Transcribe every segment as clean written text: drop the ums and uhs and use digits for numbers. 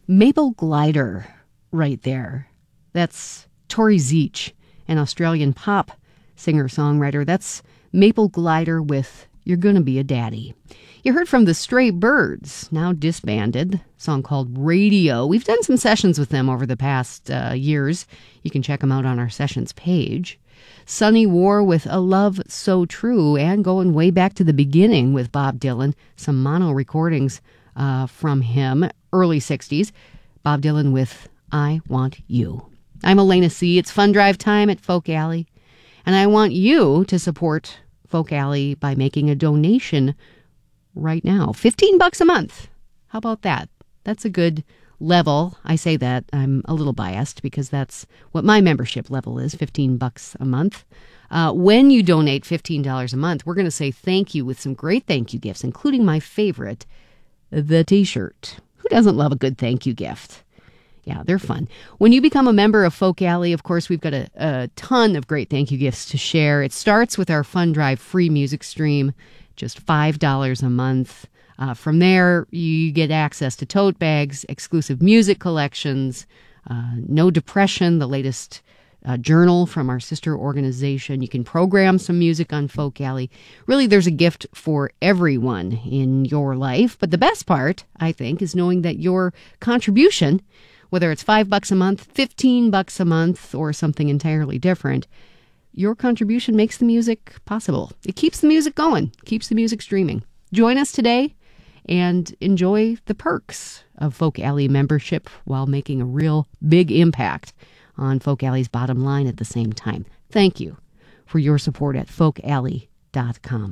Maple Glider right there. That's Tori Zeech, an Australian pop singer-songwriter. That's Maple Glider with You're Gonna Be a Daddy. You heard from the Stray Birds, now disbanded, a song called Radio. We've done some sessions with them over the past years. You can check them out on our sessions page. Sunny War with A Love So True, and going way back to the beginning with Bob Dylan, some mono recordings from him, early 60s. Bob Dylan with I Want You. I'm Elena C. It's Fun Drive time at Folk Alley, and I want you to support Folk Alley by making a donation right now. $15 a month. How about that? That's a good level. I say that. I'm a little biased because that's what my membership level is, $15 a month. When you donate $15 a month, we're going to say thank you with some great thank you gifts, including my favorite, the t-shirt. Who doesn't love a good thank you gift? Yeah, they're fun. When you become a member of Folk Alley, of course, we've got a ton of great thank you gifts to share. It starts with our Fun Drive free music stream, just $5 a month. From there, you get access to tote bags, exclusive music collections, No Depression, the latest journal from our sister organization. You can program some music on Folk Alley. Really, there's a gift for everyone in your life. But the best part, I think, is knowing that your contribution, whether it's $5 a month, $15 a month, or something entirely different, your contribution makes the music possible. It keeps the music going, keeps the music streaming. Join us today and enjoy the perks of Folk Alley membership while making a real big impact on Folk Alley's bottom line at the same time. Thank you for your support at folkalley.com.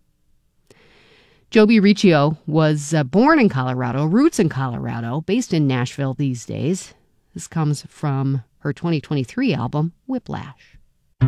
Joby Riccio was born in Colorado, roots in Colorado, based in Nashville these days. This comes from her 2023 album, Whiplash.